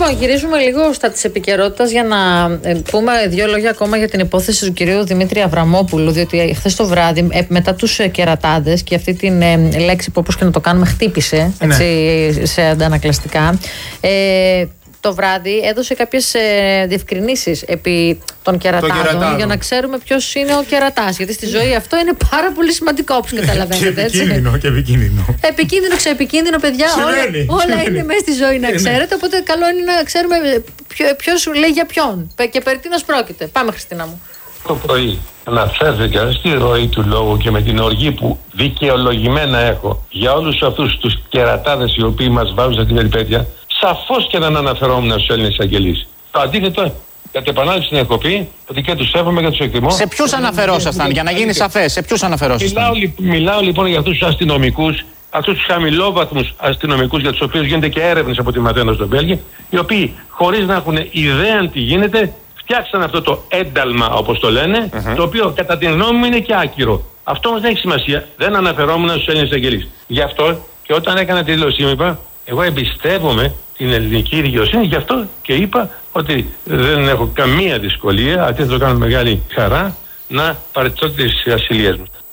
Λοιπόν, γυρίζουμε λίγο στα της επικαιρότητας για να πούμε δύο λόγια ακόμα για την υπόθεση του κυρίου Δημήτρη Αβραμόπουλου. Διότι χθες το βράδυ, μετά τους κερατάδες και αυτή την λέξη που όπως και να το κάνουμε χτύπησε έτσι, σε αντανακλαστικά. Το βράδυ έδωσε κάποιες διευκρινήσεις επί των κερατάδων για να ξέρουμε ποιος είναι ο κερατάς. Γιατί στη ζωή αυτό είναι πάρα πολύ σημαντικό, όπως καταλαβαίνετε. Και επικίνδυνο. Επικίνδυνο, ξεπικίνδυνο, παιδιά. Όλα είναι μέσα στη ζωή, να ξέρετε. Οπότε καλό είναι να ξέρουμε ποιος λέει για ποιον και περί τίνος πρόκειται. Πάμε, Χριστίνα μου. Το πρωί αναφέρθηκα στη ροή του λόγου και με την οργή που δικαιολογημένα έχω για όλους αυτούς τους κερατάδες οι οποίοι μας βάζουν σε την περιπέτεια. Σαφώς και δεν αναφερόμουν στους Έλληνες εισαγγελείς. Το αντίθετο, κατ' επανάληψη έχω πει ότι και τους σέβομαι και τους εκτιμώ. Σε ποιους αναφερόσασταν, για να γίνει σαφές, σε ποιους αναφερόσασταν? Μιλάω λοιπόν για αυτούς τους αστυνομικούς, αυτούς τους χαμηλόβαθμους αστυνομικούς για τους οποίους γίνονται και έρευνες από ό,τι μαθαίνω στο Βέλγιο, οι οποίοι χωρίς να έχουν ιδέα τι γίνεται, φτιάξαν αυτό το ένταλμα, όπως το λένε, το οποίο κατά την γνώμη μου είναι και άκυρο. Αυτό όμως δεν έχει σημασία. Δεν αναφερόμουν στους Έλληνες εισαγγελείς. Γι' αυτό και όταν έκανα τη δήλωσή μου, είπα, εγώ εμπιστεύομαι την ελληνική δικαιοσύνη, γι' αυτό και είπα ότι δεν έχω καμία δυσκολία, αντίθετα το κάνω μεγάλη χαρά, να παραιτηθώ τις ασυλίες μου.